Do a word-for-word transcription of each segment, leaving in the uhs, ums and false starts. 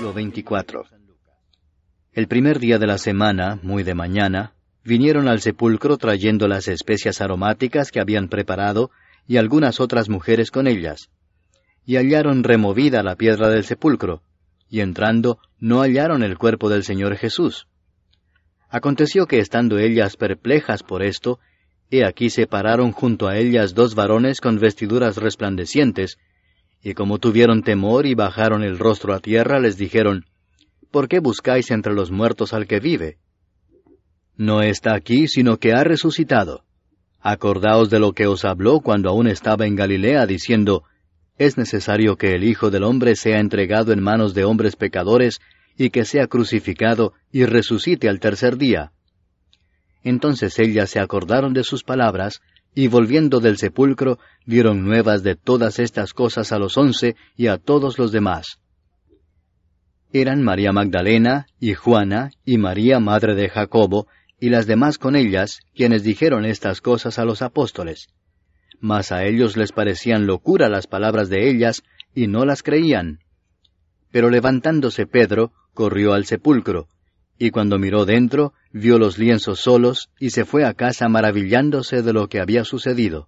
Capítulo veinticuatro. El primer día de la semana, muy de mañana, vinieron al sepulcro trayendo las especias aromáticas que habían preparado y algunas otras mujeres con ellas. Y hallaron removida la piedra del sepulcro, y entrando no hallaron el cuerpo del Señor Jesús. Aconteció que estando ellas perplejas por esto, he aquí se pararon junto a ellas dos varones con vestiduras resplandecientes, y como tuvieron temor y bajaron el rostro a tierra, les dijeron, ¿por qué buscáis entre los muertos al que vive? No está aquí, sino que ha resucitado. Acordaos de lo que os habló cuando aún estaba en Galilea, diciendo, es necesario que el Hijo del Hombre sea entregado en manos de hombres pecadores, y que sea crucificado, y resucite al tercer día. Entonces ellas se acordaron de sus palabras, y volviendo del sepulcro, dieron nuevas de todas estas cosas a los once y a todos los demás. Eran María Magdalena, y Juana, y María madre de Jacobo, y las demás con ellas, quienes dijeron estas cosas a los apóstoles. Mas a ellos les parecían locura las palabras de ellas, y no las creían. Pero levantándose Pedro, corrió al sepulcro, y cuando miró dentro, vio los lienzos solos, y se fue a casa maravillándose de lo que había sucedido.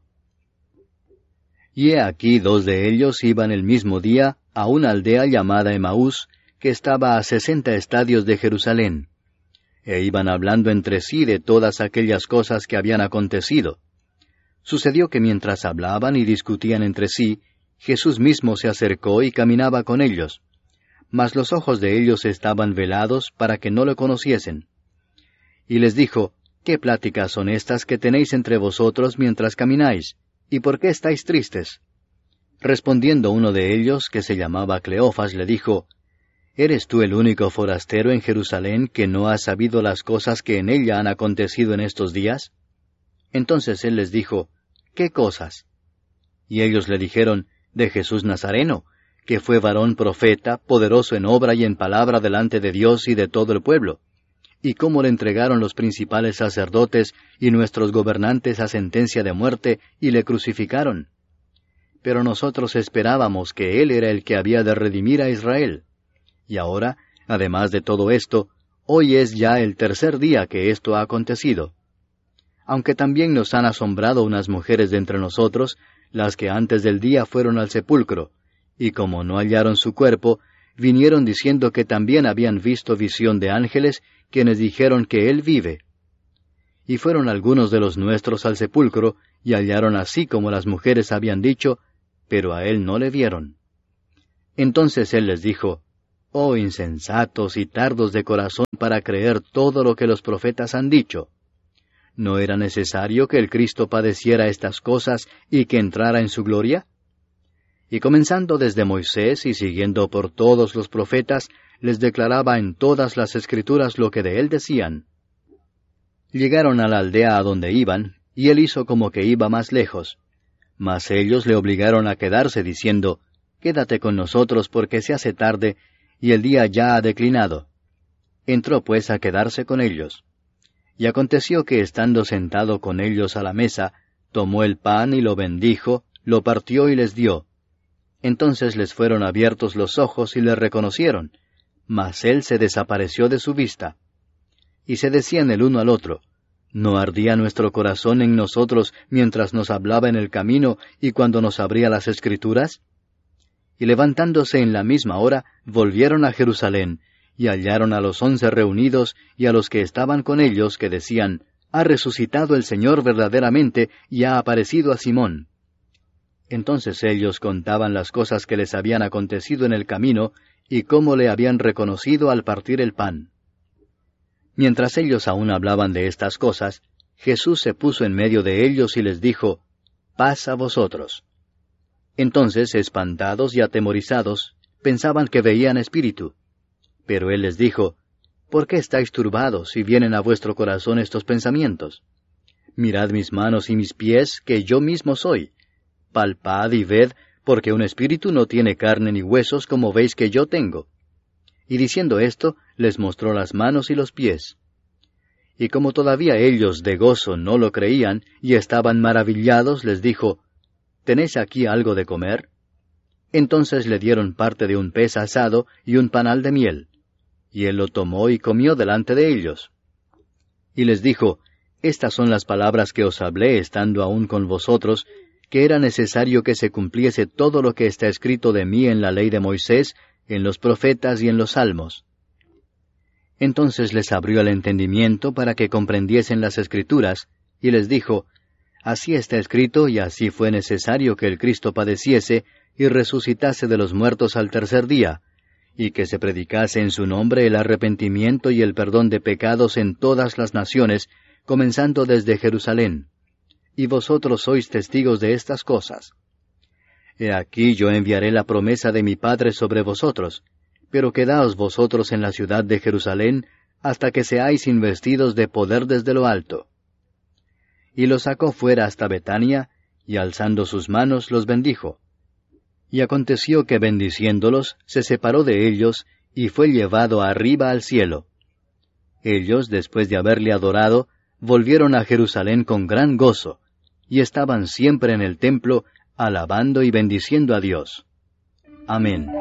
Y he aquí dos de ellos iban el mismo día a una aldea llamada Emaús, que estaba a sesenta estadios de Jerusalén, e iban hablando entre sí de todas aquellas cosas que habían acontecido. Sucedió que mientras hablaban y discutían entre sí, Jesús mismo se acercó y caminaba con ellos, mas los ojos de ellos estaban velados para que no le conociesen. Y les dijo, ¿qué pláticas son estas que tenéis entre vosotros mientras camináis? ¿Y por qué estáis tristes? Respondiendo uno de ellos, que se llamaba Cleofas, le dijo, ¿eres tú el único forastero en Jerusalén que no has sabido las cosas que en ella han acontecido en estos días? Entonces él les dijo, ¿qué cosas? Y ellos le dijeron, de Jesús Nazareno, que fue varón profeta, poderoso en obra y en palabra delante de Dios y de todo el pueblo, y cómo le entregaron los principales sacerdotes y nuestros gobernantes a sentencia de muerte, y le crucificaron. Pero nosotros esperábamos que él era el que había de redimir a Israel. Y ahora, además de todo esto, hoy es ya el tercer día que esto ha acontecido. Aunque también nos han asombrado unas mujeres de entre nosotros, las que antes del día fueron al sepulcro, y como no hallaron su cuerpo, vinieron diciendo que también habían visto visión de ángeles, quienes dijeron que él vive. Y fueron algunos de los nuestros al sepulcro, y hallaron así como las mujeres habían dicho, pero a él no le vieron. Entonces él les dijo, oh insensatos y tardos de corazón para creer todo lo que los profetas han dicho. ¿No era necesario que el Cristo padeciera estas cosas y que entrara en su gloria? Y comenzando desde Moisés y siguiendo por todos los profetas, les declaraba en todas las Escrituras lo que de él decían. Llegaron a la aldea a donde iban, y él hizo como que iba más lejos. Mas ellos le obligaron a quedarse, diciendo, quédate con nosotros porque se hace tarde, y el día ya ha declinado. Entró pues a quedarse con ellos. Y aconteció que estando sentado con ellos a la mesa, tomó el pan y lo bendijo, lo partió y les dio. Entonces les fueron abiertos los ojos y le reconocieron, mas él se desapareció de su vista. Y se decían el uno al otro, ¿no ardía nuestro corazón en nosotros mientras nos hablaba en el camino y cuando nos abría las Escrituras? Y levantándose en la misma hora, volvieron a Jerusalén, y hallaron a los once reunidos y a los que estaban con ellos, que decían, ha resucitado el Señor verdaderamente y ha aparecido a Simón. Entonces ellos contaban las cosas que les habían acontecido en el camino, y cómo le habían reconocido al partir el pan. Mientras ellos aún hablaban de estas cosas, Jesús se puso en medio de ellos y les dijo, paz a vosotros. Entonces, espantados y atemorizados, pensaban que veían espíritu. Pero él les dijo, ¿por qué estáis turbados y vienen a vuestro corazón estos pensamientos? Mirad mis manos y mis pies, que yo mismo soy. Palpad y ved, porque un espíritu no tiene carne ni huesos como veis que yo tengo. Y diciendo esto, les mostró las manos y los pies. Y como todavía ellos de gozo no lo creían, y estaban maravillados, les dijo, ¿tenéis aquí algo de comer? Entonces le dieron parte de un pez asado y un panal de miel. Y él lo tomó y comió delante de ellos. Y les dijo, Estas son las palabras que os hablé estando aún con vosotros, que era necesario que se cumpliese todo lo que está escrito de mí en la ley de Moisés, en los profetas y en los salmos. Entonces les abrió el entendimiento para que comprendiesen las Escrituras, y les dijo, Así está escrito, y así fue necesario que el Cristo padeciese, y resucitase de los muertos al tercer día, y que se predicase en su nombre el arrepentimiento y el perdón de pecados en todas las naciones, comenzando desde Jerusalén. Y vosotros sois testigos de estas cosas. He aquí yo enviaré la promesa de mi Padre sobre vosotros, pero quedaos vosotros en la ciudad de Jerusalén, hasta que seáis investidos de poder desde lo alto. Y los sacó fuera hasta Betania, y alzando sus manos los bendijo. Y aconteció que bendiciéndolos, se separó de ellos, y fue llevado arriba al cielo. Ellos, después de haberle adorado, volvieron a Jerusalén con gran gozo, y estaban siempre en el templo, alabando y bendiciendo a Dios. Amén.